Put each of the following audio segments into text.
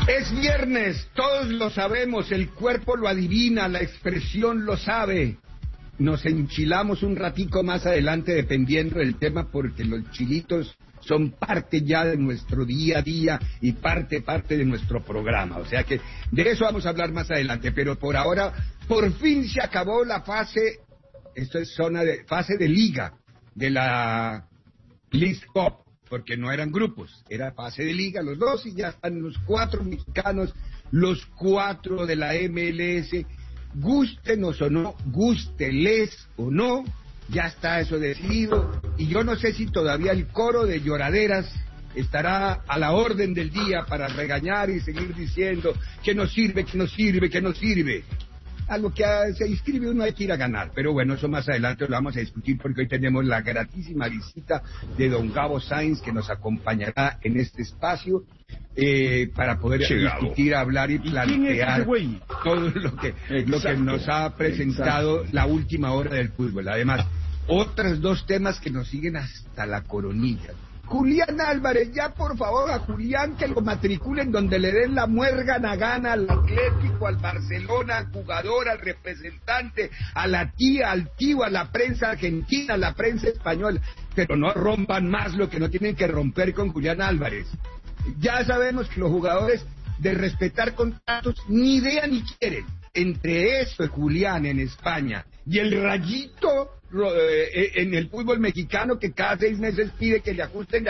Es viernes, todos lo sabemos, el cuerpo lo adivina, la expresión lo sabe. Nos enchilamos un ratico más adelante dependiendo del tema porque los chilitos son parte ya de nuestro día a día y parte de nuestro programa. O sea que de eso vamos a hablar más adelante, pero por ahora, por fin se acabó la fase, esto es fase de liga de la League Cup, porque no eran grupos, era fase de liga, los dos, y ya están los 4 mexicanos, los 4 de la MLS, gústenos o no, gústeles o no, ya está eso decidido, y yo no sé si todavía el coro de lloraderas estará a la orden del día para regañar y seguir diciendo que no sirve, que no sirve, que no sirve. A lo que se inscribe uno hay que ir a ganar, pero bueno, eso más adelante lo vamos a discutir porque hoy tenemos la gratísima visita de don Gabo Sainz que nos acompañará en este espacio para poder discutir, hablar y plantear todo lo que nos ha presentado la última hora del fútbol. Además, otros 2 temas que nos siguen hasta la coronilla. Julián Álvarez, ya por favor a Julián que lo matriculen donde le den la muérgana gana al Atlético, al Barcelona, al jugador, al representante, a la tía, al tío, a la prensa argentina, a la prensa española, pero no rompan más lo que no tienen que romper con Julián Álvarez. Ya sabemos que los jugadores de respetar contratos ni idea ni quieren. Entre eso, Julián en España y el Rayito en el fútbol mexicano que cada 6 meses pide que le ajusten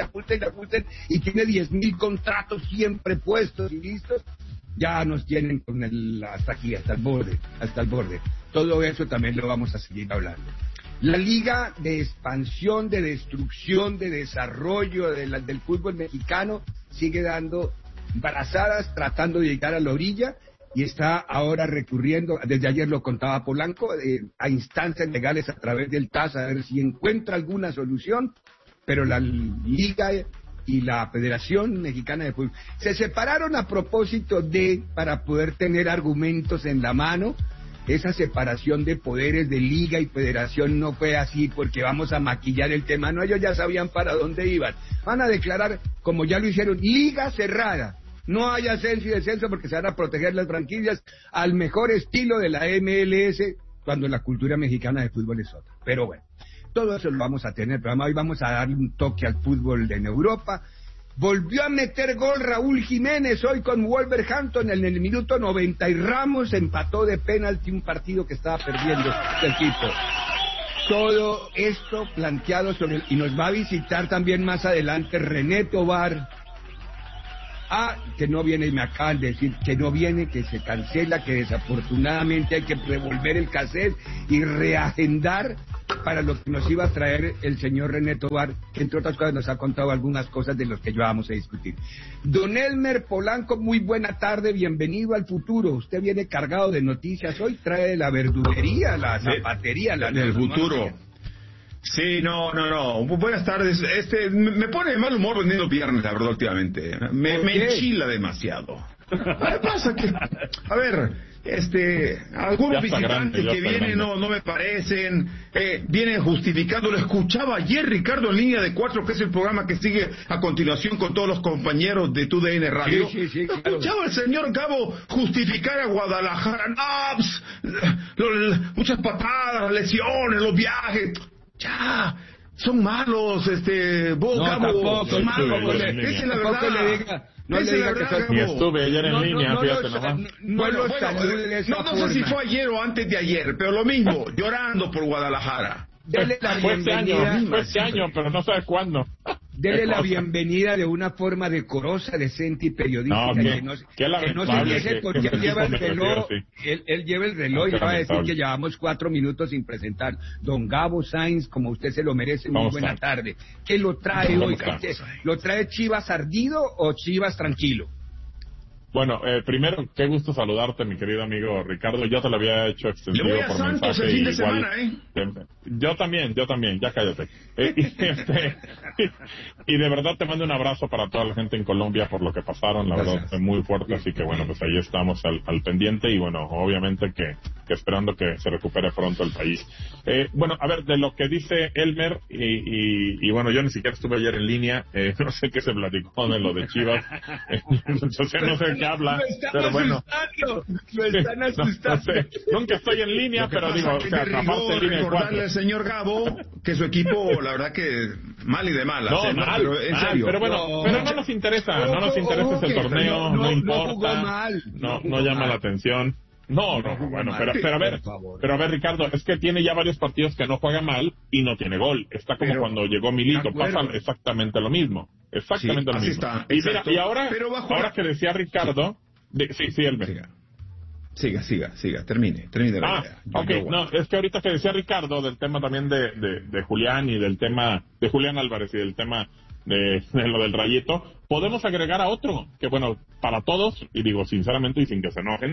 y tiene 10,000 contratos siempre puestos y listos, ya nos tienen con hasta aquí, hasta el borde. Todo eso también lo vamos a seguir hablando. La liga de expansión, de destrucción, de desarrollo del fútbol mexicano sigue dando brazadas tratando de llegar a la orilla y está ahora recurriendo, desde ayer lo contaba Polanco, a instancias legales a través del TAS a ver si encuentra alguna solución, pero la liga y la Federación Mexicana de Fútbol se separaron a propósito para poder tener argumentos en la mano. Esa separación de poderes de liga y federación no fue así porque vamos a maquillar el tema, no, ellos ya sabían para dónde iban, van a declarar, como ya lo hicieron, liga cerrada, no hay ascenso y descenso porque se van a proteger las franquicias al mejor estilo de la MLS, cuando la cultura mexicana de fútbol es otra. Pero bueno, todo eso lo vamos a tener, pero hoy vamos a darle un toque al fútbol en Europa. Volvió a meter gol Raúl Jiménez hoy con Wolverhampton en el minuto 90 y Ramos empató de penalti un partido que estaba perdiendo el equipo. Todo esto planteado y nos va a visitar también más adelante René Tobar. Que no viene, y me acaban de decir que no viene, que se cancela, que desafortunadamente hay que revolver el cassette y reagendar para lo que nos iba a traer el señor René Tobar, que entre otras cosas nos ha contado algunas cosas de los que ya vamos a discutir. Don Elmer Polanco, muy buena tarde, bienvenido al futuro. Usted viene cargado de noticias hoy, trae la verdulería, la zapatería, del futuro. Sí, no. Buenas tardes. Me pone de mal humor vendiendo viernes, la verdad, últimamente. Me enchila demasiado. Pasa que, a ver, algunos visitantes que vienen no me parecen, vienen justificando. Lo escuchaba ayer Ricardo en Línea de 4, que es el programa que sigue a continuación con todos los compañeros de TUDN Radio. Sí, claro. Escuchaba al señor Gabo justificar a Guadalajara, muchas patadas, lesiones, los viajes. Ya, son malos, Gabo, son malos, esa es la verdad. No le diga que soy... Y estuve ayer en línea, fíjate nomás. No sé si fue ayer o antes de ayer, pero lo mismo, llorando por Guadalajara. Dele la bienvenida. Fue este año, pero no sabes cuándo. Dele la bienvenida de una forma decorosa, decente y periodística. Que no se deje porque él lleva el reloj. Él lleva el reloj y va a decir que llevamos 4 minutos sin presentar. Don Gabo Sainz, como usted se lo merece, muy buena tarde. ¿Qué lo trae hoy? ¿Lo trae Chivas ardido o Chivas tranquilo? Bueno, primero, qué gusto saludarte, mi querido amigo Ricardo. Yo te lo había hecho extensivo por mensaje. Santos el fin de semana, Yo también, ya cállate. Y de verdad te mando un abrazo para toda la gente en Colombia por lo que pasaron, la verdad fue muy fuerte, así que bueno, pues ahí estamos al pendiente y bueno, obviamente que que esperando que se recupere pronto el país. Bueno, a ver, de lo que dice Elmer, y bueno, yo ni siquiera estuve ayer en línea, no sé qué se platicó de lo de Chivas, entonces no sé de qué habla, pero bueno. Lo están asustando. No sé. Nunca estoy en línea, pero digo, o sea, aparte en línea recordarle al señor Gabo que su equipo, la verdad que mal y de malas, no, mal, pero en serio. pero bueno, pero no nos interesa ese torneo, no importa, no llama la atención. No, bueno, pero a ver, Ricardo, es que tiene ya varios partidos que no juega mal y no tiene gol. Está como cuando llegó Milito, pasa exactamente lo mismo. Exactamente lo mismo. Está, y mira, y ahora que decía Ricardo, sí, Elmer. Siga, termine la idea. Okay, no, es que ahorita que decía Ricardo del tema también de Julián y del tema de Julián Álvarez y del tema de lo del Rayito, podemos agregar a otro, que bueno, para todos, y digo sinceramente y sin que se enojen,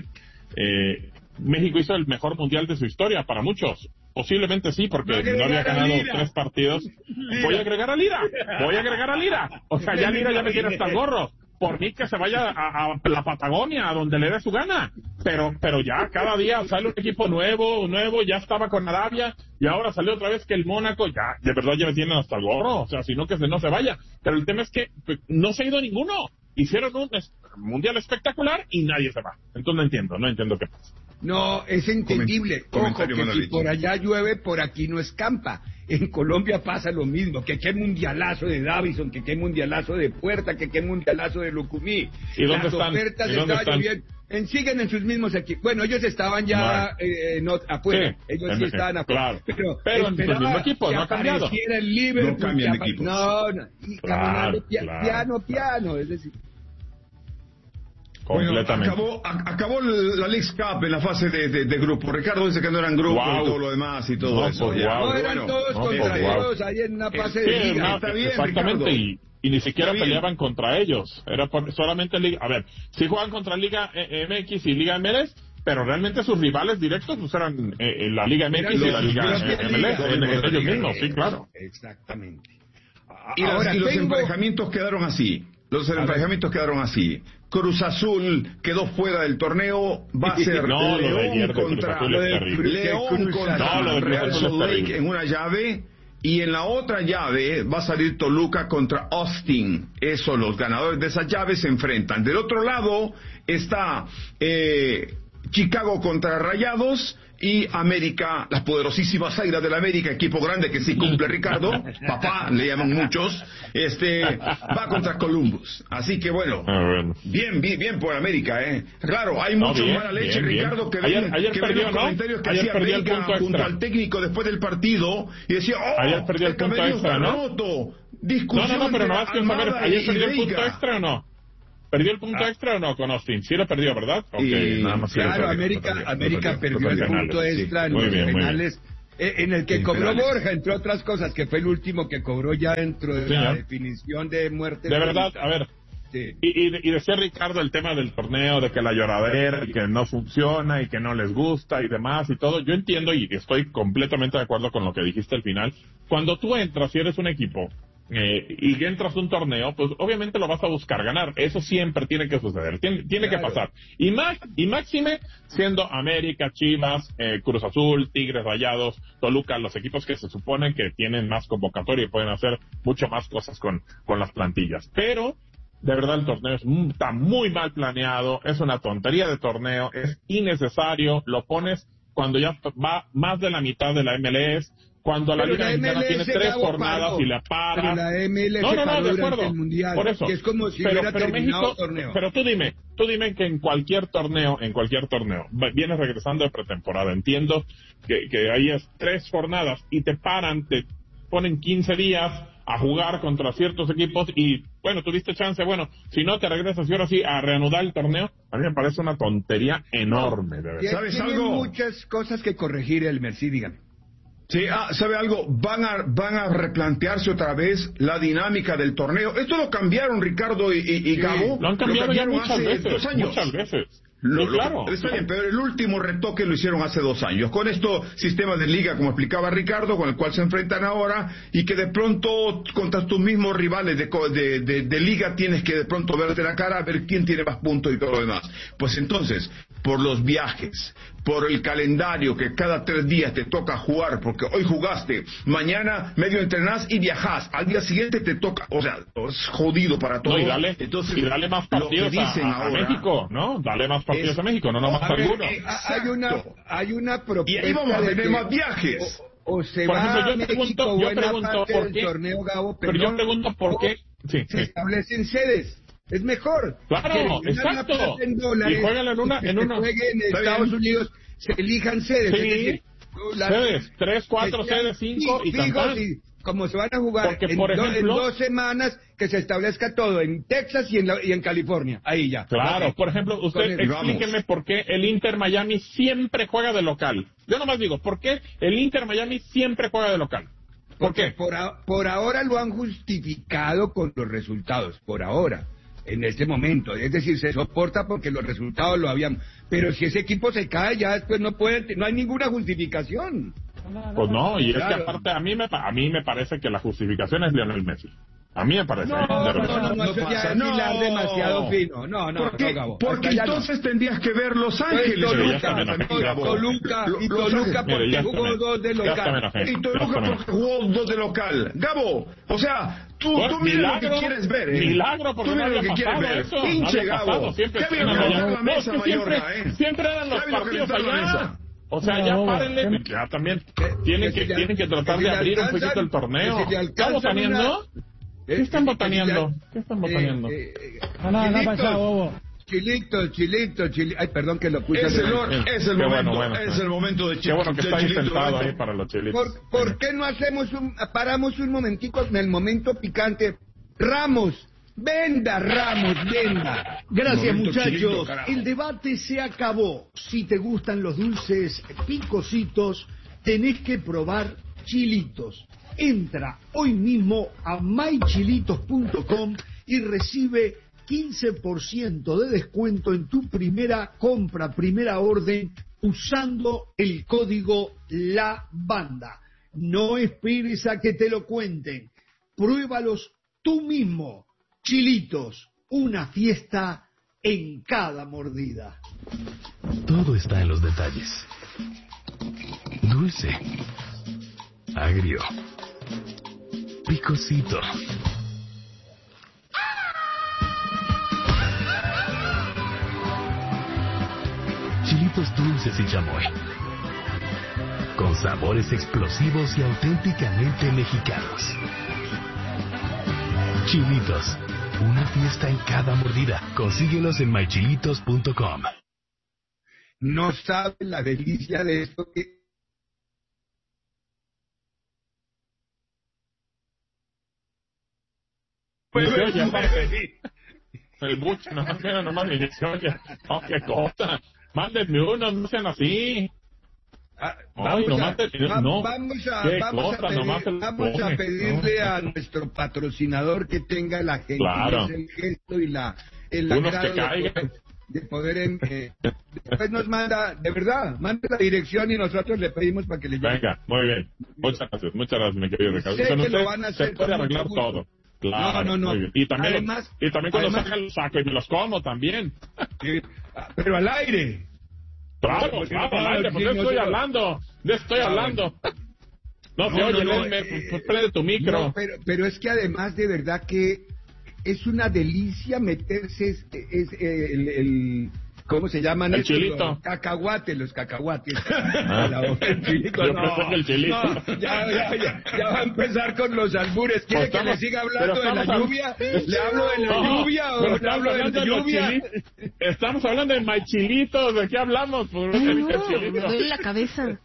México hizo el mejor mundial de su historia, para muchos. Posiblemente sí, porque no había ganado 3 partidos. Voy a agregar a Lira. O sea, ya Lira ya me tiene hasta el gorro. Por mí que se vaya a la Patagonia, a donde le dé su gana. Pero ya cada día sale un equipo nuevo, ya estaba con Arabia, y ahora salió otra vez que el Mónaco, ya, de verdad ya me tienen hasta el gorro, o sea, sino que no se vaya. Pero el tema es que no se ha ido ninguno. Hicieron un mundial espectacular y nadie se va. Entonces no entiendo qué pasa. No, es entendible. Ojo, que si por allá llueve, por aquí no escampa. En Colombia pasa lo mismo, que qué mundialazo de Davison, que qué mundialazo de Puerta, que qué mundialazo de Lucumí. ¿Y dónde están? Siguen en sus mismos equipos. Bueno, ellos estaban ya afuera. Sí, ellos sí estaban afuera. Pero en su mismo equipo, no ha cambiado. El Liverpool, no cambian equipos. Y caminando piano, es decir. Completamente. Bueno, acabó la Leagues Cup en la fase de grupo. Ricardo dice que no eran grupos y todo lo demás y todo eso. No eran todos contra todos ahí en una fase de liga. Está bien, exactamente, y ni siquiera peleaban contra ellos. Era solamente Liga. A ver, sí jugaban contra Liga MX y Liga MLS, pero realmente sus rivales directos pues eran la Liga MX y la Liga MLS, ellos mismos, sí, claro. Exactamente. Y los emparejamientos quedaron así. Los emparejamientos quedaron así. Cruz Azul quedó fuera del torneo. Va a ser León contra Real Salt Lake en una llave. Y en la otra llave va a salir Toluca contra Austin. Eso, los ganadores de esa llave se enfrentan. Del otro lado está Chicago contra Rayados y América, las poderosísimas Águilas del América, equipo grande que sí cumple Ricardo, papá, le llaman muchos, va contra Columbus. Así que bueno, bien por América, Claro, hay mucho mala leche, Ricardo, que ven los comentarios que hacía América junto al técnico después del partido y decía, ayer perdió el punto extra, ¿no? Discusión pero no, es que saber, ayer perdió el punto extra o no. ¿Perdió el punto extra o no con Austin? Sí lo perdió, ¿verdad? Okay, nada más claro, América perdió el punto extra en los penales, en el que cobró Borja, entre otras cosas, que fue el último que cobró ya dentro de la definición de muerte. De verdad, a ver, y decía Ricardo el tema del torneo, de que la lloradera, y que no funciona, y que no les gusta, y demás, y todo. Yo entiendo, y estoy completamente de acuerdo con lo que dijiste al final. Cuando tú entras y eres un equipo, y entras a un torneo, pues obviamente lo vas a buscar ganar. Eso siempre tiene que suceder, tiene que pasar. Y máxime siendo América, Chivas, Cruz Azul, Tigres, Rayados, Toluca, los equipos que se suponen que tienen más convocatoria y pueden hacer mucho más cosas con las plantillas. Pero de verdad el torneo está muy mal planeado, es una tontería de torneo, es innecesario, lo pones cuando ya va más de la mitad de la MLS, cuando la Liga Mexicana tiene 3 jornadas y la para. Pero la MLS de acuerdo. El mundial, por eso. Que es como si hubiera terminado México, el torneo. Pero tú dime que en cualquier torneo, vienes regresando de pretemporada, entiendo que ahí es 3 jornadas y te ponen 15 días a jugar contra ciertos equipos y, bueno, tuviste chance, si no te regresas y ahora sí a reanudar el torneo, a mí me parece una tontería enorme, de verdad. ¿Sabes algo? Muchas cosas que corregir, Elmer, sí, dígame. Sí, ¿sabe algo? Van a replantearse otra vez la dinámica del torneo. Esto lo cambiaron Ricardo y Gabo. Lo han cambiado ya muchas veces. Claro. Está bien, pero el último retoque lo hicieron hace 2 años. Con esto, sistema de liga, como explicaba Ricardo, con el cual se enfrentan ahora, y que de pronto, contra tus mismos rivales de liga, tienes que de pronto verte la cara, a ver quién tiene más puntos y todo lo demás. Pues entonces, por los viajes, por el calendario que cada 3 días te toca jugar, porque hoy jugaste, mañana medio entrenás y viajás, al día siguiente te toca, o sea, es jodido para todos. No, y dale más partidos a México, ¿no? Dale más partidos a México, no nomás algunos. Hay una propuesta. Y ahí vamos a tener más viajes. O se por va ejemplo, a México yo pregunto por qué torneo, Gabo, pero yo pregunto por qué se establecen sedes. Es mejor. Claro, exacto. Y juegan en una. Se juegue en Estados Unidos, se elijan sedes. Sí, es decir, sedes, 3, 4 sedes, 5 y tantas. Como se van a jugar porque, por ejemplo, en 2 semanas, que se establezca todo en Texas y en California. Ahí ya. Claro, por ejemplo, usted explíqueme por qué el Inter Miami siempre juega de local. Yo nomás digo, ¿por qué el Inter Miami siempre juega de local? ¿Por qué? Por ahora lo han justificado con los resultados, por ahora. En este momento, es decir, se soporta porque los resultados lo habían, pero si ese equipo se cae ya después no hay ninguna justificación. Pues no, y claro. Es que aparte a mí me parece que la justificación es Lionel Messi. A mí me parece. No, eso ya es hilar demasiado fino. No, Gabo. Porque entonces tendrías que ver Los Ángeles. Toluca, porque jugó 2 de local. Y Toluca porque jugó 2 de local. Gabo, o sea, tú mira lo que quieres ver. Milagro, porque no había pasado eso. Pinche Gabo. Siempre eran los partidos allá. O sea, ya párenle, ya también tienen que tratar de abrir un poquito el torneo. ¿Están botaneando? ¿Qué están botaneando? No pasa, bobo. Chilito. Ay, perdón que lo puse. Es el momento de Qué bueno que está sentado ahí para los chilitos. ¿Por qué no paramos un momentico en el momento picante? Ramos. Venda. Gracias, muchachos. El debate se acabó. Si te gustan los dulces picositos, tenés que probar Chilitos. Entra hoy mismo a mychilitos.com y recibe 15% de descuento en tu primera compra, primera orden, usando el código La Banda. No esperes a que te lo cuenten. Pruébalos tú mismo. Chilitos, una fiesta en cada mordida. Todo está en los detalles. Dulce, agrio, picosito. Chilitos dulces y chamoy. Con sabores explosivos y auténticamente mexicanos. Chilitos. Una fiesta en cada mordida. Consíguelos en mychilitos.com. No saben la delicia de esto que... Oye, aparte, el buche, nomás me dice, oye, qué cosa. Mándenme uno, no sean así. Vamos a pedirle a nuestro patrocinador que tenga la gentileza, el gesto y el agrado de poder después nos manda, de verdad, manda la dirección y nosotros le pedimos para que le lleve. Venga, muy bien. Muchas gracias, mi querido Ricardo. Sé que lo van a hacer, se puede arreglar todo. Claro, no. Y también cuando sacan los saco y me los como también. Pero al aire. Claro, al aire, porque estoy hablando. No se oye, prende tu micro. No, pero es que además de verdad que es una delicia meterse ¿cómo se llaman? El chilito. Los cacahuates. El chilito, el chilito. No, ya va a empezar con los albures. ¿Quiere que le siga hablando de la lluvia? ¿Le hablo de la lluvia o le hablo de la lluvia? Estamos hablando de Maichilitos. ¿De qué hablamos? Me duele la cabeza.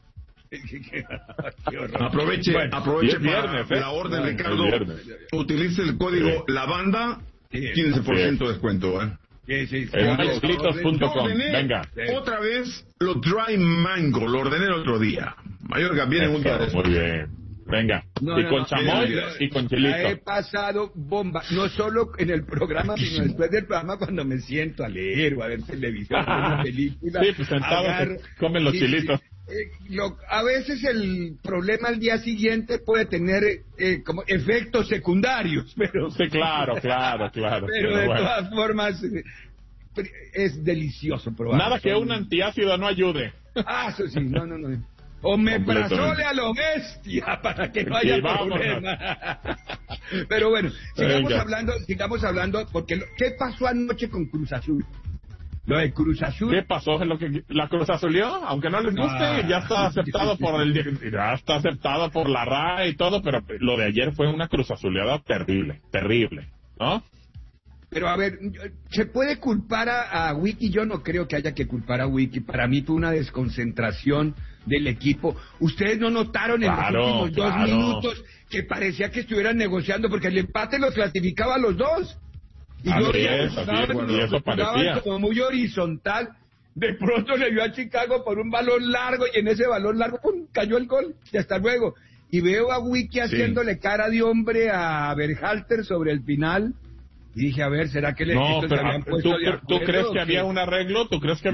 Aproveche viernes, para la orden, Ricardo. Utilice el código La Banda, 15% de descuento, Sí. mychilitos.com. Venga. Otra vez los dry mango, lo ordené el otro día. Mayorga, viene un día después. Muy bien. Venga. Y con chamoy y con chilito. He pasado bomba, no solo en el programa, sino después del programa cuando me siento a leer o a ver televisión, a ver una película. Sí, pues sentado comen los chilitos. A veces el problema al día siguiente puede tener como efectos secundarios, pero... Sí, claro. Pero de todas formas, es delicioso probar. Nada que un antiácido no ayude. Eso sí, no. Omeprazole a lo bestia para que no haya problema. Pero bueno, sigamos hablando, porque ¿qué pasó anoche con Cruz Azul? Lo de Cruz Azul. ¿Qué pasó? La Cruz Azulió, aunque no les guste, ya está aceptado por la RAE y todo, pero lo de ayer fue una Cruz Azuleada terrible, ¿no? Pero a ver, ¿se puede culpar a Wiki? Yo no creo que haya que culpar a Wiki. Para mí fue una desconcentración del equipo. ¿Ustedes no notaron en los últimos 2 minutos que parecía que estuvieran negociando? Porque el empate los clasificaba a los dos. Y eso parecía como muy horizontal. De pronto le dio a Chicago por un balón largo y en ese balón largo ¡pum!, cayó el gol. Y hasta luego. Y veo a Wiki haciéndole cara de hombre a Berhalter sobre el final. Y dije, a ver, ¿será que se habían puesto de acuerdo? ¿Tú crees que había un arreglo?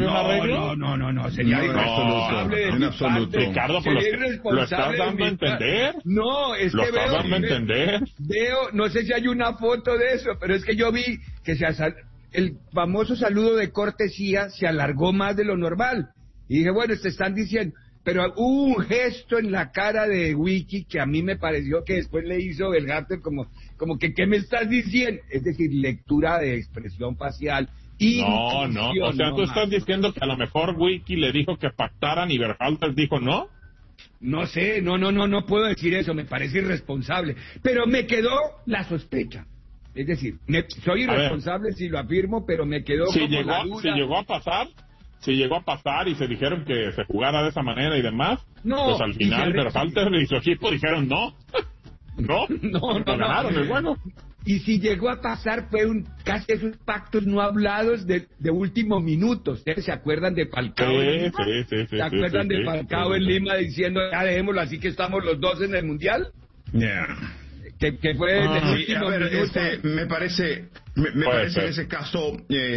No, sería irresponsable. En absoluto. Ricardo, ¿lo estás dando a entender? No, es ¿Lo que estás dando a entender? Veo, no sé si hay una foto de eso, pero es que yo vi que el famoso saludo de cortesía se alargó más de lo normal. Y dije, bueno, te están diciendo... Pero hubo un gesto en la cara de Wiki que a mí me pareció que después le hizo Berhalter como que, ¿qué me estás diciendo? Es decir, lectura de expresión facial. No, o sea, tú estás diciendo que a lo mejor Wiki le dijo que pactaran y Berhalter dijo no. No sé, no puedo decir eso, me parece irresponsable. Pero me quedó la sospecha. Es decir, soy irresponsable si lo afirmo, pero me quedó la duda. Si llegó a pasar y se dijeron que se jugara de esa manera y demás, pues al final Berhalter y su equipo dijeron no. No ganaron el juego. Y si llegó a pasar fue casi esos pactos no hablados de último minuto. ¿Ustedes se acuerdan de Falcao en Lima? Sí. ¿Se acuerdan de Falcao en Lima diciendo, ya dejémoslo así que estamos los dos en el Mundial? Que fue el último minuto. Me parece en ese caso...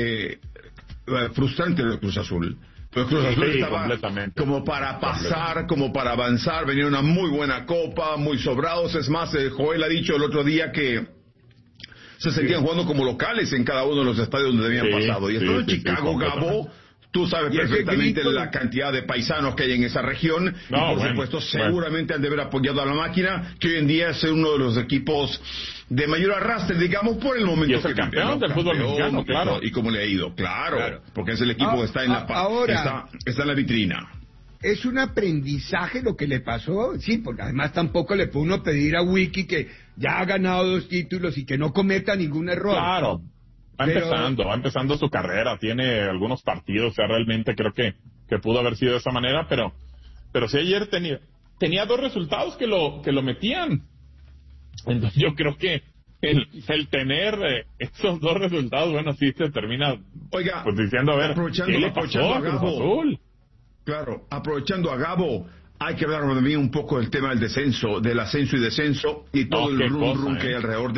frustrante lo de Cruz Azul. Pero Cruz Azul estaba como para pasar, como para avanzar. Venía una muy buena copa, muy sobrados. Es más, Joel ha dicho el otro día que se sentían jugando como locales en cada uno de los estadios donde habían pasado. Y estando en Chicago, Gabo, tú sabes perfectamente la cantidad de paisanos que hay en esa región. Y por supuesto, seguramente han de haber apoyado a la máquina, que hoy en día es uno de los equipos de mayor arrastre, digamos, por el momento. Y es el campeón del fútbol mexicano, claro. Y cómo le ha ido, claro. Porque es el equipo que está en está en la vitrina. ¿Es un aprendizaje lo que le pasó? Sí, porque además tampoco le puede uno pedir a Wiki que ya ha ganado 2 títulos y que no cometa ningún error. Claro. Va empezando su carrera, tiene algunos partidos, o sea, realmente creo que pudo haber sido de esa manera, pero sí ayer tenía 2 resultados que lo metían. Entonces yo creo que el tener esos 2 resultados, bueno, sí se termina pues diciendo, a ver, ¿qué le pasó a Cruz Azul? Claro, aprovechando a Gabo, hay que hablar también un poco del tema del ascenso y descenso y todo el rum que hay alrededor